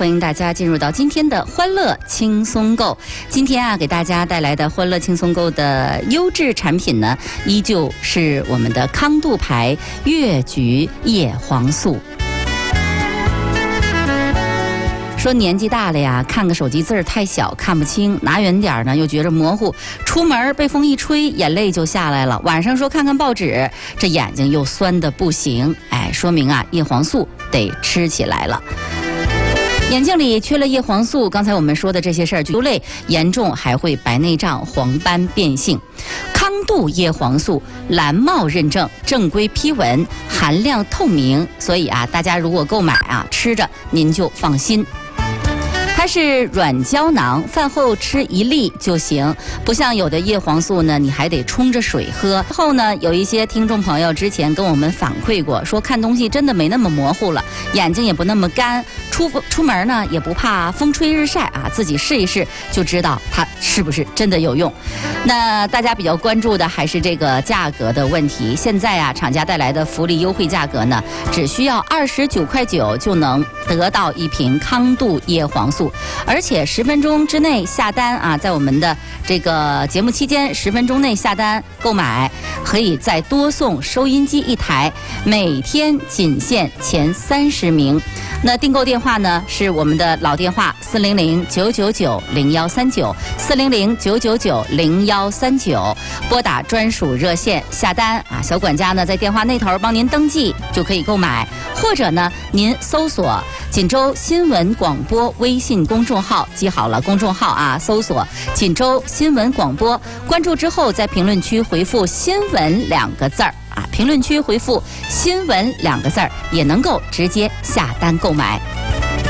欢迎大家进入到今天的欢乐轻松购。今天啊，给大家带来的欢乐轻松购的优质产品呢，依旧是我们的康度牌越橘叶黄素。说年纪大了呀，看个手机字儿太小看不清，拿远点呢又觉着模糊，出门被风一吹眼泪就下来了，晚上说看看报纸，这眼睛又酸得不行，说明啊叶黄素得吃起来了。眼睛里缺了叶黄素，刚才我们说的这些事儿就流泪，严重还会白内障、黄斑变性。康度叶黄素蓝帽认证，正规批文，含量透明，所以啊，大家如果购买啊，吃着您就放心。它是软胶囊，饭后吃1粒就行，不像有的叶黄素呢，你还得冲着水喝。后呢，有一些听众朋友之前跟我们反馈过，说看东西真的没那么模糊了，眼睛也不那么干，出门呢也不怕风吹日晒啊，自己试一试就知道它是不是真的有用。那大家比较关注的还是这个价格的问题。现在啊，厂家带来的福利优惠价格呢，只需要29.9块就能得到1瓶康度叶黄素。而且10分钟之内下单啊，在我们的这个节目期间10分钟内下单购买，可以再多送收音机1台，每天仅限前30名。那订购电话呢是我们的老电话400-999-0139，400-999-0139，拨打专属热线下单啊，小管家呢在电话那头帮您登记就可以购买，或者呢您搜索锦州新闻广播微信公众号，记好了公众号啊，搜索锦州新闻广播，关注之后在评论区回复新闻2个字儿啊，评论区回复新闻2个字儿，也能够直接下单购买。